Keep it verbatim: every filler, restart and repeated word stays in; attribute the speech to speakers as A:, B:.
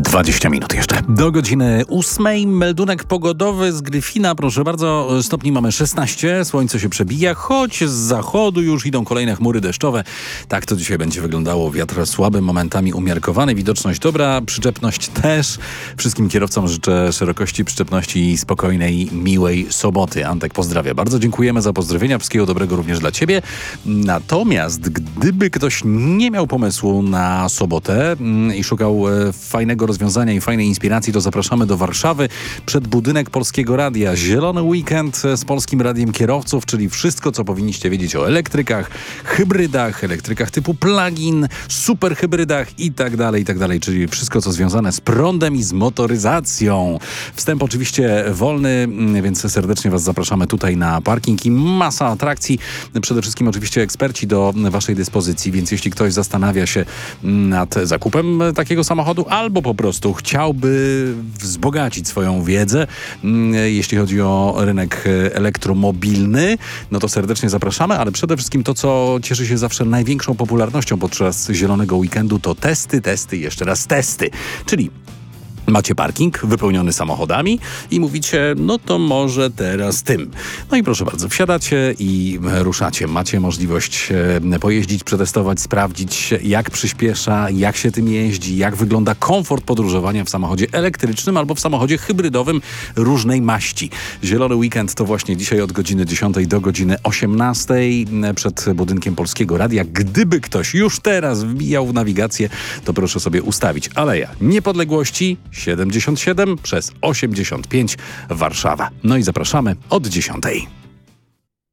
A: dwadzieścia minut jeszcze. Do godziny ósmej meldunek pogodowy z Gryfina. Proszę bardzo, stopni mamy szesnaście, słońce się przebija, choć z zachodu już idą kolejne chmury deszczowe. Tak to dzisiaj będzie wyglądało. Wiatr słaby, momentami umiarkowany, widoczność dobra, przyczepność też. Wszystkim kierowcom życzę szerokości przyczepności i spokojnej, miłej soboty. Antek pozdrawia. Bardzo dziękujemy za pozdrowienia. Wszystkiego dobrego również dla ciebie. Natomiast gdyby ktoś nie miał pomysłu na sobotę i szukał fajnego rozwiązania i fajnej inspiracji, to zapraszamy do Warszawy przed budynek Polskiego Radia. Zielony weekend z Polskim Radiem Kierowców, czyli wszystko, co powinniście wiedzieć o elektrykach, hybrydach, elektrykach typu plug-in, superhybrydach i tak dalej, i tak dalej, czyli wszystko, co związane z prądem i z motoryzacją. Wstęp oczywiście wolny, więc serdecznie was zapraszamy tutaj na parking i masa atrakcji. Przede wszystkim oczywiście eksperci do waszej dyspozycji, więc jeśli ktoś zastanawia się nad zakupem takiego samochodu albo po prostu chciałby wzbogacić swoją wiedzę, jeśli chodzi o rynek elektromobilny, no to serdecznie zapraszamy, ale przede wszystkim to, co cieszy się zawsze największą popularnością podczas Zielonego Weekendu, to testy, testy, jeszcze raz testy. Czyli macie parking wypełniony samochodami i mówicie, no to może teraz tym. No i proszę bardzo, wsiadacie i ruszacie. Macie możliwość pojeździć, przetestować, sprawdzić, jak przyspiesza, jak się tym jeździ, jak wygląda komfort podróżowania w samochodzie elektrycznym albo w samochodzie hybrydowym różnej maści. Zielony Weekend to właśnie dzisiaj od godziny dziesiątej do godziny osiemnastej przed budynkiem Polskiego Radia. Gdyby ktoś już teraz wbijał w nawigację, to proszę sobie ustawić Aleja Niepodległości siedemdziesiąt siedem przez osiemdziesiąt pięć Warszawa. No i zapraszamy od dziesiątej.